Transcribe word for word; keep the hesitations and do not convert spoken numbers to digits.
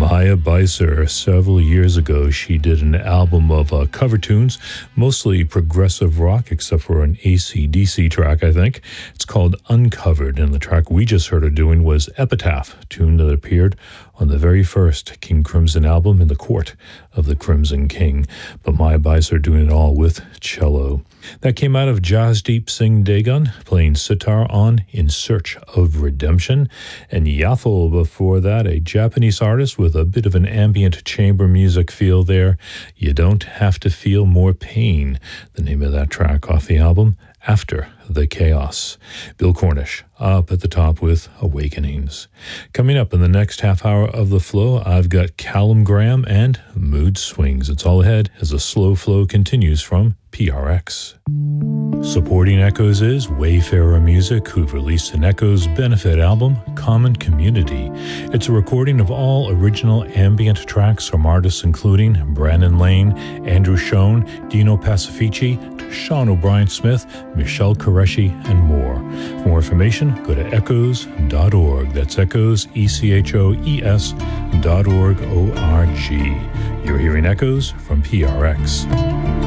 Maya Beiser. Several years ago, she did an album of uh, cover tunes, mostly progressive rock, except for an A C D C track, I think. It's called Uncovered, and the track we just heard her doing was Epitaph, a tune that appeared on the very first King Crimson album, In the Court of the Crimson King. But Maya Beiser doing it all with cello. That came out of Jasdeep Singh Dagon, playing sitar on In Search of Redemption. And Yaffle before that, a Japanese artist with a bit of an ambient chamber music feel there. You Don't Have to Feel More Pain, the name of that track off the album, After the Chaos. Bill Cornish up at the top with Awakenings. Coming up in the next half hour of the flow, I've got Callum Graham and Mood Swings. It's all ahead as the slow flow continues from P R X. Supporting Echoes is Wayfarer Music, who've released an Echoes benefit album, Common Community. It's a recording of all original ambient tracks from artists including Brandon Lane, Andrew Schoen, Dino Pacifici, Sean O'Brien Smith, Michelle Qureshi, and more. For more information, go to echoes dot org. That's Echoes, E C H O E S dot org, O R G. You're hearing Echoes from P R X.